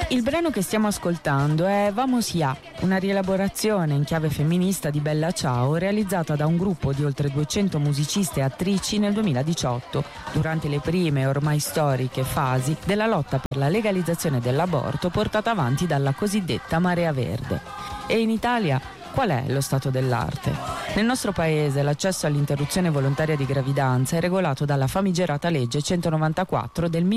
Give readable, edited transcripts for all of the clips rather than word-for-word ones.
Il brano che stiamo ascoltando è Vamos Ya, una rielaborazione in chiave femminista di Bella Ciao realizzata da un gruppo di oltre 200 musicisti e attrici nel 2018, durante le prime ormai storiche fasi della lotta per la legalizzazione dell'aborto portata avanti dalla cosiddetta Marea Verde. E in Italia qual è lo stato dell'arte? Nel nostro paese l'accesso all'interruzione volontaria di gravidanza è regolato dalla famigerata legge 194 del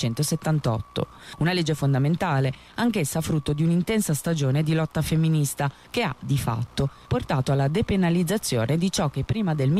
1978, una legge fondamentale, anch'essa frutto di un'intensa stagione di lotta femminista che ha, di fatto, portato alla depenalizzazione di ciò che prima del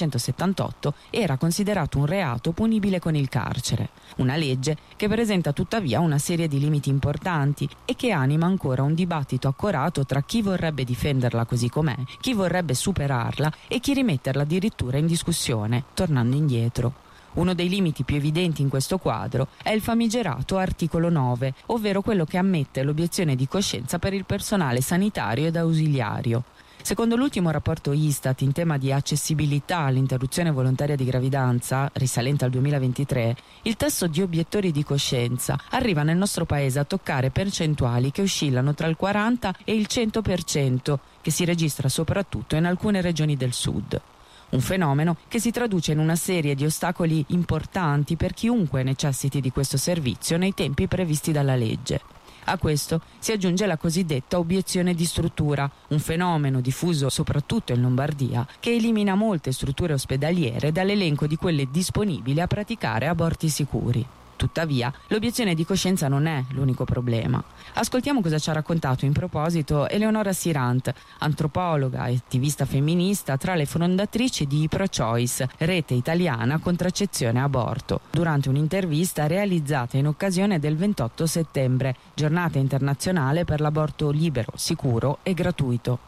1978 era considerato un reato punibile con il carcere. Una legge che presenta tuttavia una serie di limiti importanti e che anima ancora un dibattito accorato tra chi vorrebbe difenderla così com'è, chi vorrebbe superarla e chi rimetterla addirittura in discussione, tornando indietro. Uno dei limiti più evidenti in questo quadro è il famigerato articolo 9, ovvero quello che ammette l'obiezione di coscienza per il personale sanitario ed ausiliario. Secondo l'ultimo rapporto Istat in tema di accessibilità all'interruzione volontaria di gravidanza, risalente al 2023, il tasso di obiettori di coscienza arriva nel nostro paese a toccare percentuali che oscillano tra il 40 e il 100%, che si registra soprattutto in alcune regioni del sud. Un fenomeno che si traduce in una serie di ostacoli importanti per chiunque necessiti di questo servizio nei tempi previsti dalla legge. A questo si aggiunge la cosiddetta obiezione di struttura, un fenomeno diffuso soprattutto in Lombardia che elimina molte strutture ospedaliere dall'elenco di quelle disponibili a praticare aborti sicuri. Tuttavia, l'obiezione di coscienza non è l'unico problema. Ascoltiamo cosa ci ha raccontato in proposito Eleonora Sirant, antropologa e attivista femminista tra le fondatrici di Pro-Choice, rete italiana contraccezione e aborto, durante un'intervista realizzata in occasione del 28 settembre, giornata internazionale per l'aborto libero, sicuro e gratuito.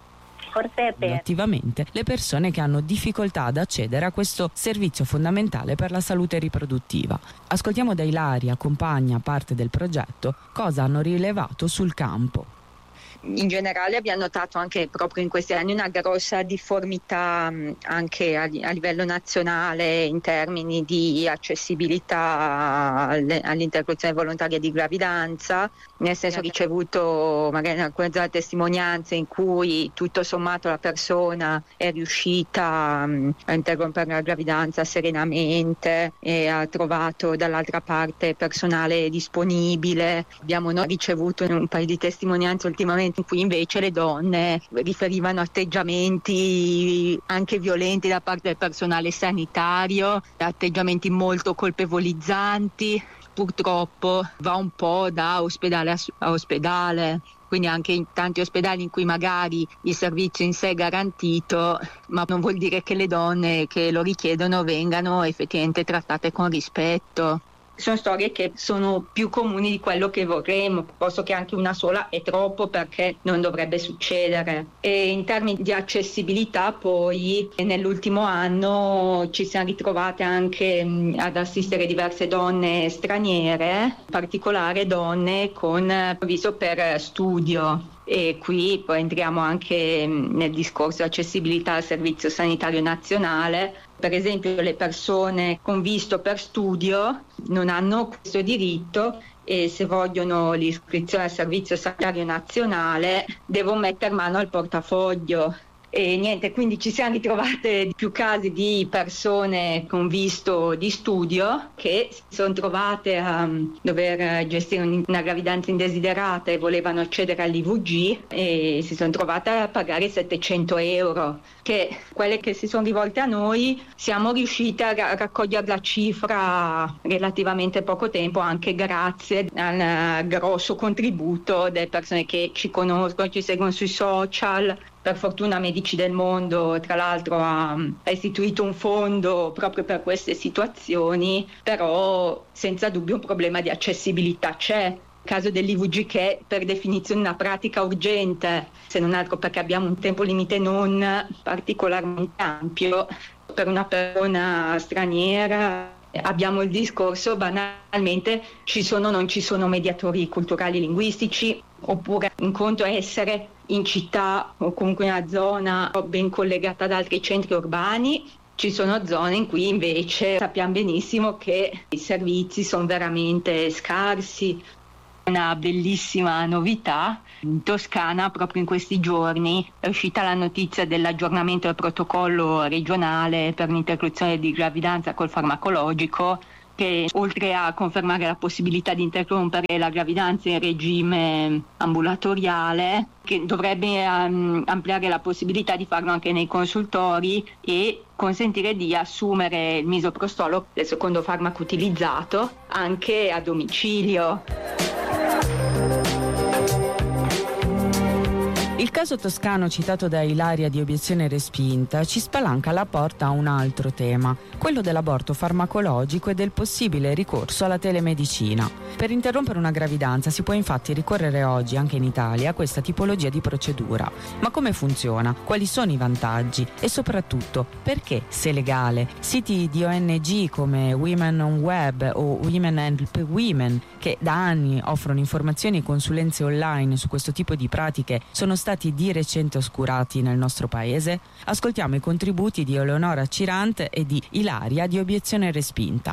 Attivamente le persone che hanno difficoltà ad accedere a questo servizio fondamentale per la salute riproduttiva. Ascoltiamo da Ilaria, compagna, parte del progetto, cosa hanno rilevato sul campo. In generale abbiamo notato anche proprio in questi anni una grossa difformità anche a livello nazionale in termini di accessibilità all'interruzione volontaria di gravidanza, nel senso ricevuto magari in alcune zone testimonianze in cui tutto sommato la persona è riuscita a interrompere la gravidanza serenamente e ha trovato dall'altra parte personale disponibile. Abbiamo ricevuto un paio di testimonianze ultimamente in cui invece le donne riferivano atteggiamenti anche violenti da parte del personale sanitario, atteggiamenti molto colpevolizzanti. Purtroppo va un po' da ospedale a ospedale, quindi anche in tanti ospedali in cui magari il servizio in sé è garantito, ma non vuol dire che le donne che lo richiedono vengano effettivamente trattate con rispetto. Sono storie che sono più comuni di quello che vorremmo, posto che anche una sola è troppo perché non dovrebbe succedere. E in termini di accessibilità poi nell'ultimo anno ci siamo ritrovate anche ad assistere diverse donne straniere, in particolare donne con visto per studio. E qui poi entriamo anche nel discorso di accessibilità al Servizio Sanitario Nazionale. Per esempio le persone con visto per studio non hanno questo diritto e se vogliono l'iscrizione al Servizio Sanitario Nazionale devono mettere mano al portafoglio. E niente, quindi ci siamo ritrovate più casi di persone con visto di studio che si sono trovate a dover gestire una gravidanza indesiderata e volevano accedere all'IVG e si sono trovate a pagare 700 euro, che quelle che si sono rivolte a noi siamo riuscite a raccogliere la cifra relativamente poco tempo, anche grazie al grosso contributo delle persone che ci conoscono, ci seguono sui social. Per fortuna Medici del Mondo, tra l'altro, ha istituito un fondo proprio per queste situazioni, però senza dubbio un problema di accessibilità c'è. Il caso dell'IVG, che è per definizione una pratica urgente, se non altro perché abbiamo un tempo limite non particolarmente ampio, per una persona straniera abbiamo il discorso banalmente ci sono o non ci sono mediatori culturali linguistici, oppure un conto è essere in città o comunque in una zona ben collegata ad altri centri urbani. Ci sono zone in cui invece sappiamo benissimo che i servizi sono veramente scarsi. Una bellissima novità. In Toscana, proprio in questi giorni, è uscita la notizia dell'aggiornamento del protocollo regionale per l'interruzione di gravidanza col farmacologico, che oltre a confermare la possibilità di interrompere la gravidanza in regime ambulatoriale, che dovrebbe ampliare la possibilità di farlo anche nei consultori e consentire di assumere il misoprostolo, il secondo farmaco utilizzato, anche a domicilio. Il caso toscano citato da Ilaria di obiezione respinta ci spalanca la porta a un altro tema, quello dell'aborto farmacologico e del possibile ricorso alla telemedicina. Per interrompere una gravidanza si può infatti ricorrere oggi anche in Italia a questa tipologia di procedura. Ma come funziona? Quali sono i vantaggi? E soprattutto, perché, se legale, siti di ONG come Women on Web o Women Help Women, che da anni offrono informazioni e consulenze online su questo tipo di pratiche, sono stati di recente oscurati nel nostro paese? Ascoltiamo i contributi di Eleonora Cirante e di Ilaria di obiezione respinta.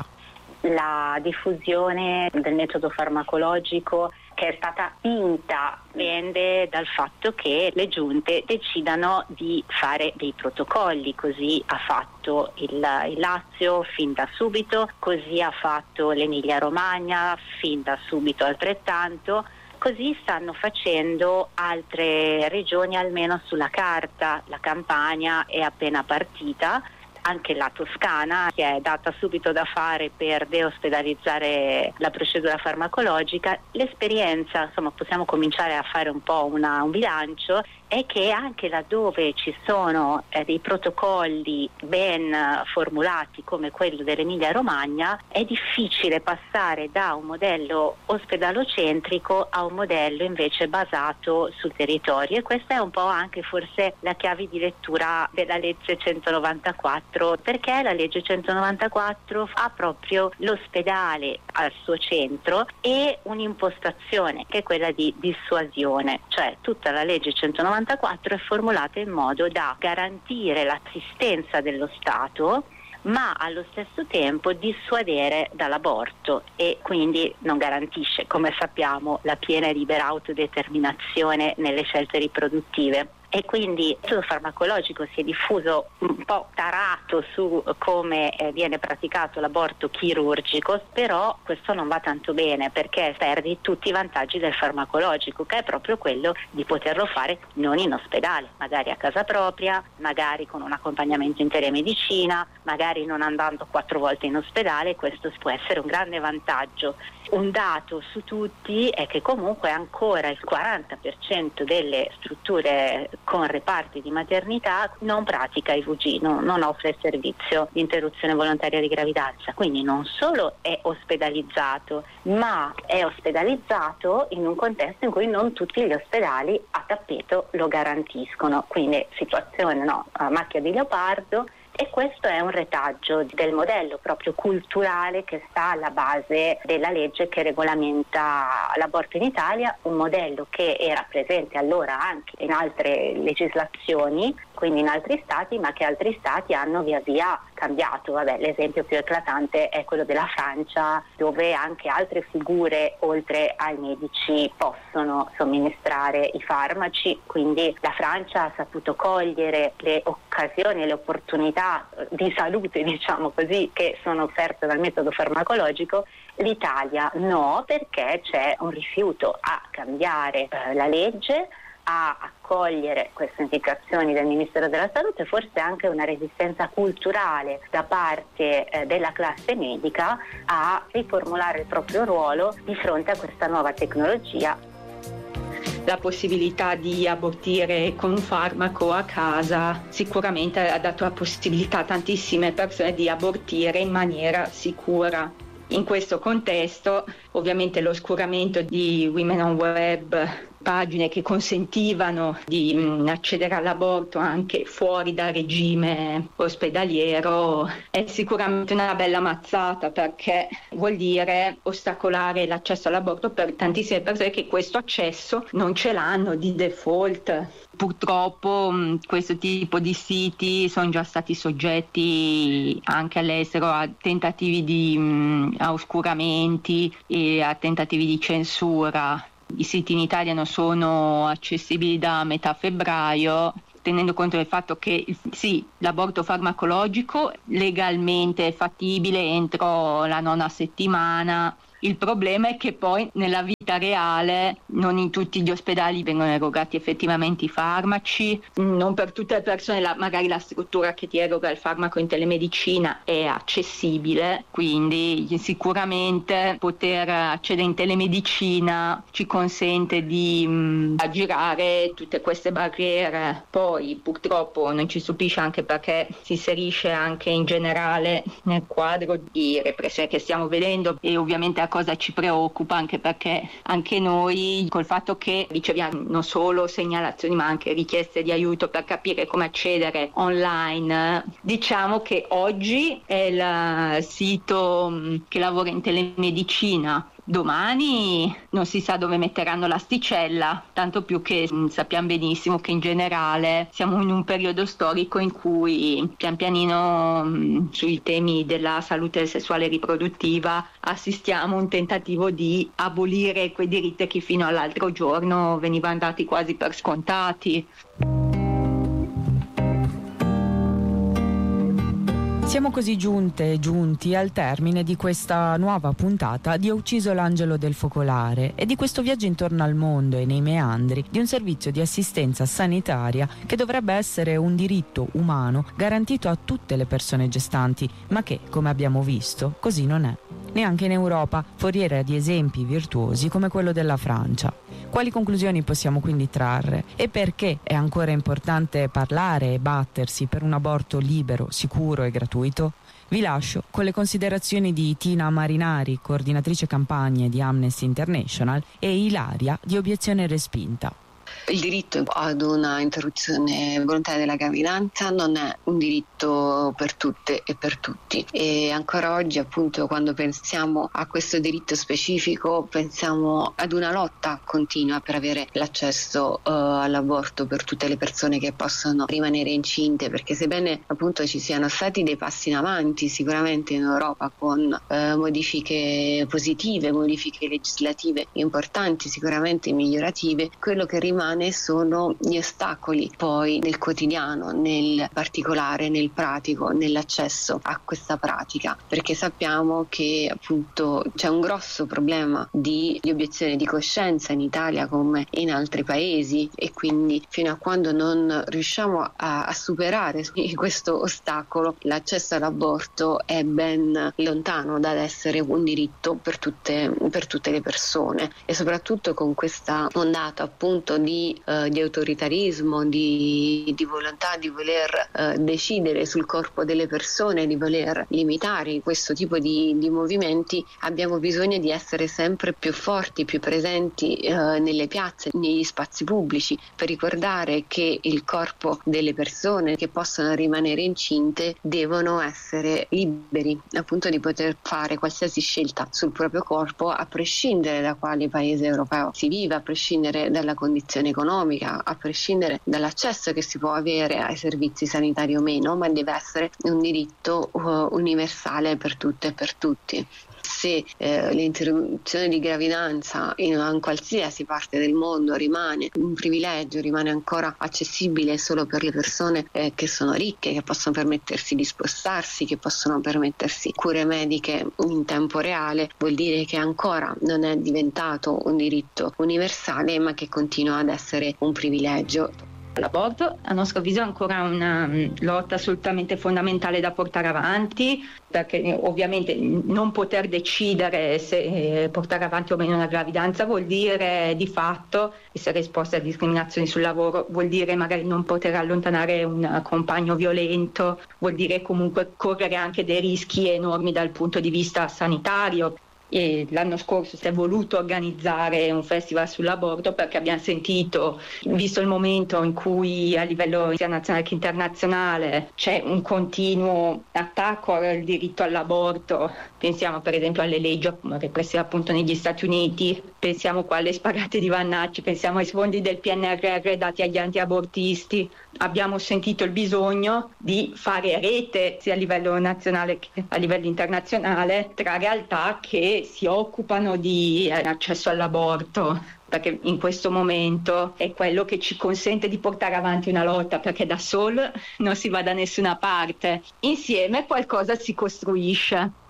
La diffusione del metodo farmacologico che è stata spinta dipende dal fatto che le giunte decidano di fare dei protocolli. Così ha fatto il Lazio fin da subito, così ha fatto l'Emilia Romagna fin da subito altrettanto. Così stanno facendo altre regioni, almeno sulla carta. La Campania è appena partita, anche la Toscana si è data subito da fare per deospedalizzare la procedura farmacologica. L'esperienza, insomma, possiamo cominciare a fare un po' un bilancio, è che anche laddove ci sono dei protocolli ben formulati come quello dell'Emilia Romagna, è difficile passare da un modello ospedalocentrico a un modello invece basato sul territorio, e questa è un po' anche forse la chiave di lettura della legge 194, perché la legge 194 ha proprio l'ospedale al suo centro e un'impostazione che è quella di dissuasione, cioè tutta la legge 194 è formulata in modo da garantire l'assistenza dello Stato, ma allo stesso tempo dissuadere dall'aborto, e quindi non garantisce, come sappiamo, la piena e libera autodeterminazione nelle scelte riproduttive. E quindi il metodo farmacologico si è diffuso un po' tarato su come viene praticato l'aborto chirurgico, però questo non va tanto bene, perché perdi tutti i vantaggi del farmacologico, che è proprio quello di poterlo fare non in ospedale, magari a casa propria, magari con un accompagnamento in telemedicina, magari non andando 4 volte in ospedale. Questo può essere un grande vantaggio. Un dato su tutti è che comunque ancora il 40% delle strutture con reparti di maternità non pratica IVG, non offre il servizio di interruzione volontaria di gravidanza, quindi non solo è ospedalizzato, ma è ospedalizzato in un contesto in cui non tutti gli ospedali a tappeto lo garantiscono, quindi situazione a macchia di leopardo. E questo è un retaggio del modello proprio culturale che sta alla base della legge che regolamenta l'aborto in Italia, un modello che era presente allora anche in altre legislazioni, quindi in altri stati, ma che altri stati hanno via via cambiato. L'esempio più eclatante è quello della Francia, dove anche altre figure oltre ai medici possono somministrare i farmaci, quindi la Francia ha saputo cogliere le occasioni e le opportunità di salute, diciamo così, che sono offerte dal metodo farmacologico. L'Italia no, perché c'è un rifiuto a cambiare la legge, a accogliere queste indicazioni del Ministero della Salute, forse anche una resistenza culturale da parte della classe medica a riformulare il proprio ruolo di fronte a questa nuova tecnologia. La possibilità di abortire con un farmaco a casa sicuramente ha dato la possibilità a tantissime persone di abortire in maniera sicura. In questo contesto, ovviamente, l'oscuramento di Women on Web pagine che consentivano di accedere all'aborto anche fuori dal regime ospedaliero è sicuramente una bella mazzata, perché vuol dire ostacolare l'accesso all'aborto per tantissime persone che questo accesso non ce l'hanno di default. Purtroppo questo tipo di siti sono già stati soggetti anche all'estero a tentativi di a oscuramenti e a tentativi di censura. I siti in Italia non sono accessibili da metà febbraio, tenendo conto del fatto che sì, l'aborto farmacologico legalmente è fattibile entro la 9ª settimana. Il problema è che poi nella vita reale non in tutti gli ospedali vengono erogati effettivamente i farmaci, non per tutte le persone magari la struttura che ti eroga il farmaco in telemedicina è accessibile, quindi sicuramente poter accedere in telemedicina ci consente di aggirare tutte queste barriere. Poi purtroppo non ci stupisce, anche perché si inserisce anche in generale nel quadro di repressione che stiamo vedendo, e ovviamente a cosa ci preoccupa, anche perché anche noi col fatto che riceviamo non solo segnalazioni ma anche richieste di aiuto per capire come accedere online, diciamo che oggi è il sito che lavora in telemedicina. Domani non si sa dove metteranno l'asticella, tanto più che sappiamo benissimo che in generale siamo in un periodo storico in cui pian pianino sui temi della salute sessuale e riproduttiva assistiamo a un tentativo di abolire quei diritti che fino all'altro giorno venivano dati quasi per scontati. Siamo così giunti al termine di questa nuova puntata di Ho ucciso l'angelo del focolare e di questo viaggio intorno al mondo e nei meandri di un servizio di assistenza sanitaria che dovrebbe essere un diritto umano garantito a tutte le persone gestanti, ma che, come abbiamo visto, così non è. Neanche in Europa, foriera di esempi virtuosi come quello della Francia. Quali conclusioni possiamo quindi trarre? E perché è ancora importante parlare e battersi per un aborto libero, sicuro e gratuito? Vi lascio con le considerazioni di Tina Marinari, coordinatrice campagne di Amnesty International, e Ilaria di Obiezione Respinta. Il diritto ad una interruzione volontaria della gravidanza non è un diritto per tutte e per tutti, e ancora oggi, appunto, quando pensiamo a questo diritto specifico pensiamo ad una lotta continua per avere l'accesso all'aborto per tutte le persone che possono rimanere incinte, perché sebbene appunto ci siano stati dei passi in avanti sicuramente in Europa con modifiche positive, modifiche legislative importanti, sicuramente migliorative, quello che rimane sono gli ostacoli poi nel quotidiano, nel particolare, nel pratico, nell'accesso a questa pratica, perché sappiamo che appunto c'è un grosso problema di obiezione di coscienza in Italia come in altri paesi, e quindi fino a quando non riusciamo a superare questo ostacolo, l'accesso all'aborto è ben lontano dall'essere un diritto per tutte le persone. E soprattutto con questa ondata appunto di autoritarismo, di volontà di voler decidere sul corpo delle persone, di voler limitare questo tipo di movimenti, abbiamo bisogno di essere sempre più forti, più presenti nelle piazze, negli spazi pubblici, per ricordare che il corpo delle persone che possono rimanere incinte devono essere liberi appunto di poter fare qualsiasi scelta sul proprio corpo, a prescindere da quale paese europeo si viva, a prescindere dalla condizione economica, a prescindere dall'accesso che si può avere ai servizi sanitari o meno, ma deve essere un diritto universale per tutte e per tutti. Se l'interruzione di gravidanza in una qualsiasi parte del mondo rimane un privilegio, rimane ancora accessibile solo per le persone che sono ricche, che possono permettersi di spostarsi, che possono permettersi cure mediche in tempo reale, vuol dire che ancora non è diventato un diritto universale, ma che continua ad essere un privilegio. L'aborto, a nostro avviso, è ancora una lotta assolutamente fondamentale da portare avanti, perché ovviamente non poter decidere se portare avanti o meno una gravidanza vuol dire di fatto essere esposti a discriminazioni sul lavoro, vuol dire magari non poter allontanare un compagno violento, vuol dire comunque correre anche dei rischi enormi dal punto di vista sanitario. e l'anno scorso si è voluto organizzare un festival sull'aborto perché abbiamo sentito, visto il momento in cui a livello sia nazionale che internazionale c'è un continuo attacco al diritto all'aborto, pensiamo per esempio alle leggi repressive appunto negli Stati Uniti, pensiamo qua alle sparate di Vannacci, pensiamo ai fondi del PNRR dati agli antiabortisti. Abbiamo sentito il bisogno di fare rete sia a livello nazionale che a livello internazionale tra realtà che si occupano di accesso all'aborto, perché in questo momento è quello che ci consente di portare avanti una lotta, perché da solo non si va da nessuna parte, insieme qualcosa si costruisce.